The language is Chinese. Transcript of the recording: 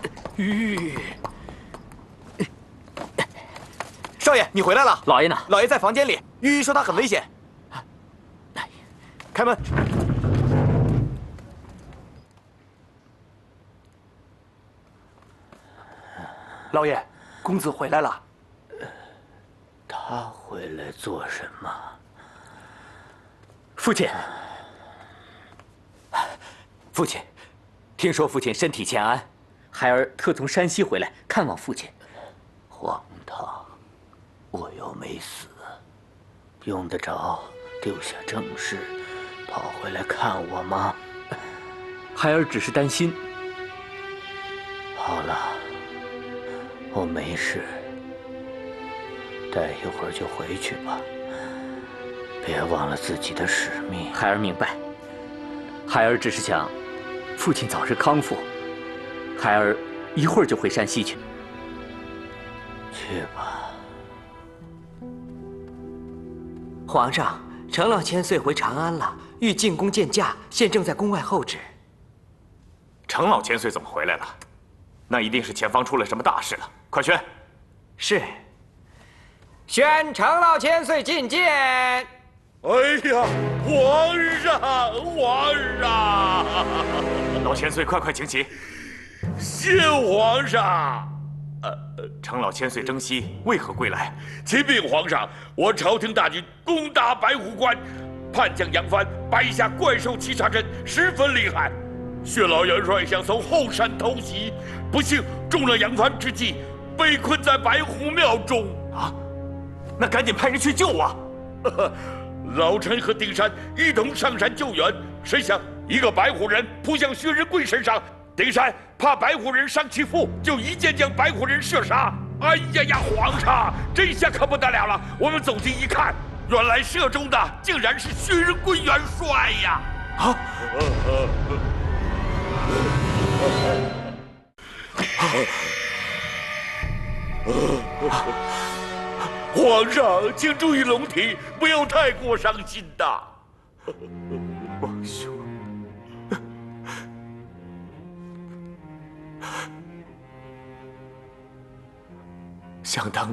少爷，你回来了。 老爷呢？ 老爷在房间里。玉玉说他很危险。开门。老爷，公子回来了。 他回来做什么？ 父亲，父亲，听说父亲身体欠安，孩儿特从山西回来看望父亲。 荒唐！我又没死，用得着丢下正事，跑回来看我吗？ 孩儿只是担心。 好了，我没事，待一会儿就回去吧。别忘了自己的使命。 孩儿明白。孩儿只是想父亲早日康复。孩儿一会儿就回山西去。 去吧。 皇上，程老千岁回长安了，欲进宫见驾，现正在宫外候旨。 程老千岁怎么回来了？那一定是前方出了什么大事了。快宣。 是。宣程老千岁觐见。 哎呀，皇上，皇上！ 老千岁，快请起。 谢皇上。 程老千岁征西，为何归来？ 启禀皇上，我朝廷大军攻打白虎关，叛将杨帆摆下怪兽齐杀阵，十分厉害。薛老元帅想从后山偷袭，不幸中了杨帆之计，被困在白虎庙中。 啊，那赶紧派人去救啊！ 老臣和丁山一同上山救援，谁想一个白虎人扑向薛仁贵身上，丁山怕白虎人伤其腹，就一箭将白虎人射杀。哎呀呀，皇上，这下可不得了了！我们走近一看，原来射中的竟然是薛仁贵元帅呀！啊！皇上，请注意龙体，不要太过伤心呐。 王兄，想当